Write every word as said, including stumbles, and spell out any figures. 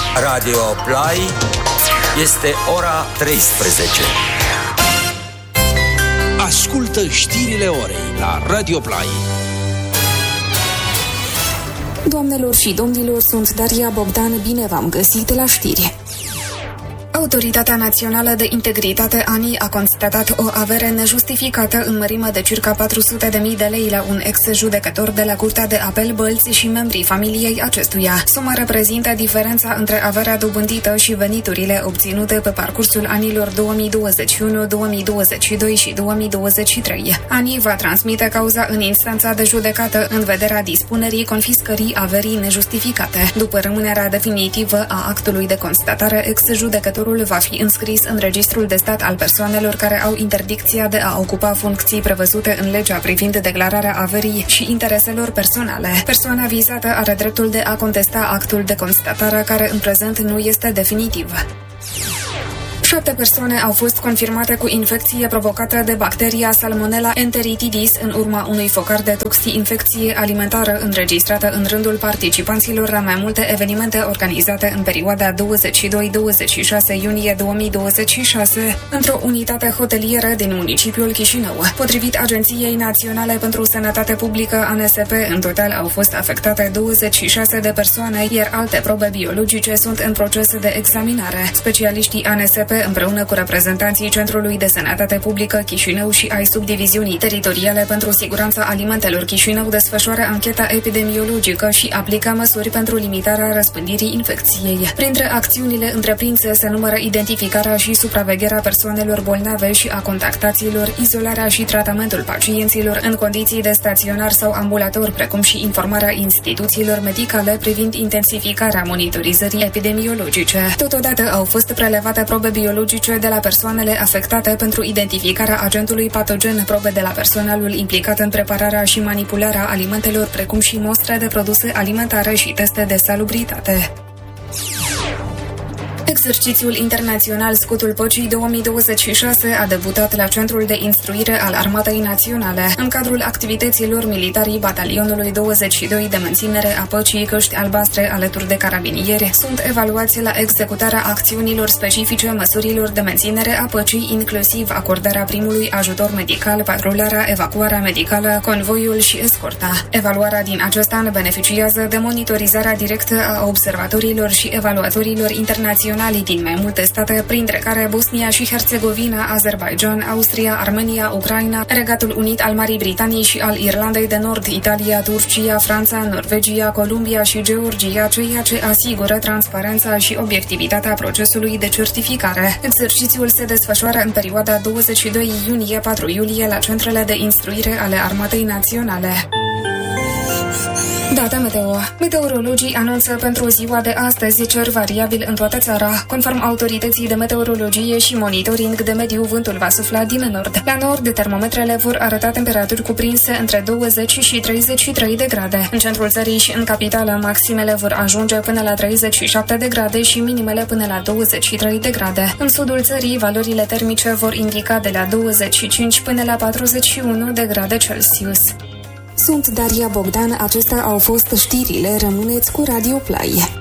Radio Play, este ora treisprezece. Ascultă știrile orei la Radio Play. Doamnelor și domnilor, sunt Daria Bogdan, bine v-am găsit la știri. Autoritatea Națională de Integritate A N I a constatat o avere nejustificată în mărime de circa patru sute de mii de lei la un ex-judecător de la Curtea de Apel Bălți și membrii familiei acestuia. Suma reprezintă diferența între averea dobândită și veniturile obținute pe parcursul anilor două mii douăzeci și unu, două mii douăzeci și doi și două mii douăzeci și trei. A N I va transmite cauza în instanța de judecată în vederea dispunerii confiscării averii nejustificate. După rămânerea definitivă a actului de constatare, ex-judecătorul va fi înscris în registrul de stat al persoanelor care au interdicția de a ocupa funcții prevăzute în legea privind declararea averii și intereselor personale. Persoana vizată are dreptul de a contesta actul de constatare, care în prezent nu este definitiv. Șapte persoane au fost confirmate cu infecție provocată de bacteria Salmonella enteritidis în urma unui focar de toxi-infecție alimentară înregistrată în rândul participanților la mai multe evenimente organizate în perioada douăzeci și doi douăzeci și șase iunie două mii douăzeci și șase într-o unitate hotelieră din municipiul Chișinău. Potrivit Agenției Naționale pentru Sănătate Publică A N S P, în total au fost afectate douăzeci și șase de persoane, iar alte probe biologice sunt în proces de examinare. Specialiștii A N S P împreună cu reprezentanții Centrului de Sănătate Publică Chișinău și ai subdiviziunii teritoriale pentru siguranța alimentelor Chișinău desfășoară ancheta epidemiologică și aplică măsuri pentru limitarea răspândirii infecției. Printre acțiunile întreprinse se numără identificarea și supravegherea persoanelor bolnave și a contactaților, izolarea și tratamentul pacienților în condiții de staționar sau ambulator, precum și informarea instituțiilor medicale privind intensificarea monitorizării epidemiologice. Totodată au fost prelevate probe biologice de la persoanele afectate pentru identificarea agentului patogen, probe de la personalul implicat în prepararea și manipularea alimentelor, precum și mostre de produse alimentare și teste de salubritate. Exercițiul internațional Scutul Păcii două mii douăzeci și șase a debutat la Centrul de Instruire al Armatei Naționale. În cadrul activităților, militarii batalionului douăzeci și doi de menținere a păcii Căști Albastre alături de carabinieri sunt evaluați la executarea acțiunilor specifice măsurilor de menținere a păcii, inclusiv acordarea primului ajutor medical, patrularea, evacuarea medicală, convoiul și escorta. Evaluarea din acest an beneficiază de monitorizarea directă a observatorilor și evaluatorilor internaționali din mai multe state, printre care Bosnia și Herțegovina, Azerbaijan, Austria, Armenia, Ucraina, Regatul Unit al Marii Britanii și al Irlandei de Nord, Italia, Turcia, Franța, Norvegia, Columbia și Georgia, ceea ce asigură transparența și obiectivitatea procesului de certificare. Exercițiul se desfășoară în perioada douăzeci și doi iunie - patru iulie la centrele de instruire ale Armatei Naționale. Data meteo. Meteorologii anunță pentru ziua de astăzi cer variabil în toată țara. Conform autorității de meteorologie și monitoring de mediu, vântul va sufla din nord. La nord, termometrele vor arăta temperaturi cuprinse între douăzeci și treizeci și trei de grade. În centrul țării și în capitală, maximele vor ajunge până la treizeci și șapte de grade și minimele până la douăzeci și trei de grade. În sudul țării, valorile termice vor indica de la douăzeci și cinci până la patruzeci și unu de grade Celsius. Sunt Daria Bogdan, acestea au fost știrile, rămâneți cu Radio Play.